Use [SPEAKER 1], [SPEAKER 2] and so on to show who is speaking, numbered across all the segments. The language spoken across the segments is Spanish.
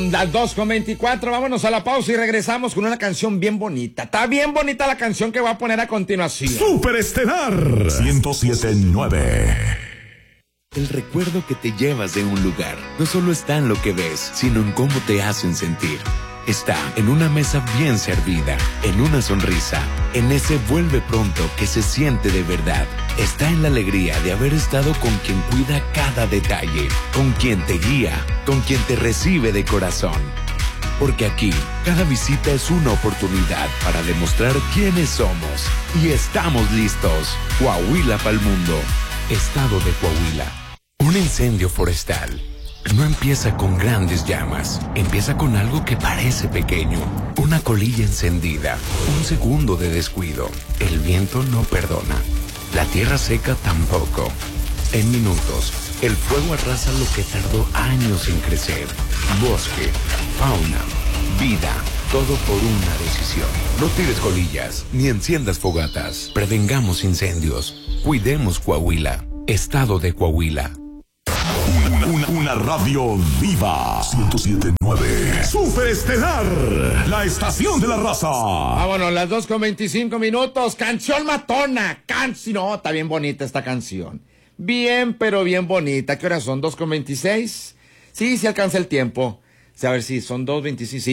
[SPEAKER 1] Las 2:24, vámonos a la pausa y regresamos con una canción bien bonita. Está bien bonita la canción que voy a poner a continuación.
[SPEAKER 2] Superestelar 107.9.
[SPEAKER 3] El recuerdo que te llevas de un lugar no solo está en lo que ves, sino en cómo te hacen sentir. Está en una mesa bien servida, en una sonrisa, en ese vuelve pronto que se siente de verdad. Está en la alegría de haber estado con quien cuida cada detalle, con quien te guía, con quien te recibe de corazón. Porque aquí, cada visita es una oportunidad para demostrar quiénes somos. Y estamos listos. Coahuila pa'l mundo. Estado de Coahuila. Un incendio forestal no empieza con grandes llamas, empieza con algo que parece pequeño, una colilla encendida, un segundo de descuido. El viento no perdona, la tierra seca tampoco. En minutos, el fuego arrasa lo que tardó años en crecer. Bosque, fauna, vida, todo por una decisión. No tires colillas, ni enciendas fogatas. Prevengamos incendios, cuidemos Coahuila, Estado de Coahuila.
[SPEAKER 2] Una radio viva. 107.9. Superestelar, la estación de la raza.
[SPEAKER 1] Vámonos, las 2:25. Canción matona. No, está bien bonita esta canción. Bien, pero bien bonita. ¿Qué horas son? 2:26. Sí, alcanza el tiempo. A ver si son 2:26.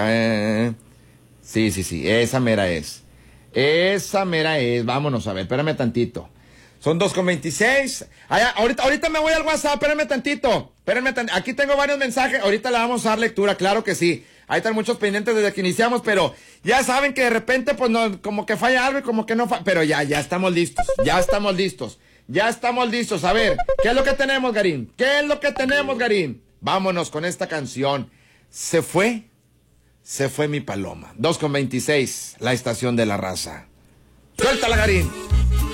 [SPEAKER 1] Sí. Esa mera es. Vámonos a ver, espérame tantito. Son 2:26. Ahorita me voy al WhatsApp, espérenme tantito. Aquí tengo varios mensajes, ahorita le vamos a dar lectura, claro que sí. Ahí están muchos pendientes desde que iniciamos, pero ya saben que de repente, pues no, como que falla algo y como que no falla. Pero ya estamos listos. A ver, ¿qué es lo que tenemos, Garín? Vámonos con esta canción. Se fue mi paloma. 2:26, la estación de la raza. Suéltala, Garín.